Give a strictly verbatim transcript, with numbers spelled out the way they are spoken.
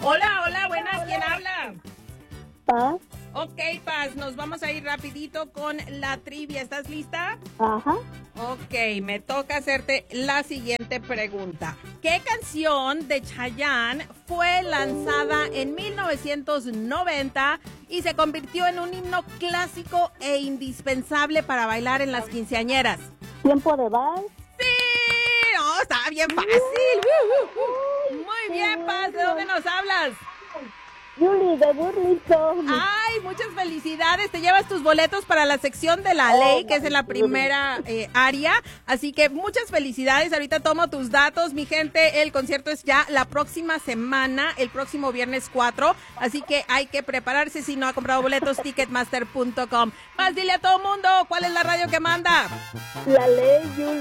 Hola, hola, buenas, ¿quién habla? Paz. Ok, Paz, nos vamos a ir rapidito con la trivia. ¿Estás lista? Ajá. Ok, me toca hacerte la siguiente pregunta. ¿Qué canción de Chayanne fue lanzada en mil novecientos noventa y se convirtió en un himno clásico e indispensable para bailar en las quinceañeras? Tiempo de vals. ¡Sí! ¡Oh, estaba bien fácil! Uh, uh, uh. Muy bien, Paz, ¿de dónde nos hablas? Yuli, de Burlington. Ay, muchas felicidades. Te llevas tus boletos para la sección de la ley, que es en la primera eh, área. Así que muchas felicidades. Ahorita tomo tus datos. Mi gente, el concierto es ya la próxima semana, el próximo viernes cuatro. Así que hay que prepararse. Si no ha comprado boletos, ticketmaster punto com. Más dile a todo mundo, ¿cuál es la radio que manda? La ley, Yuli.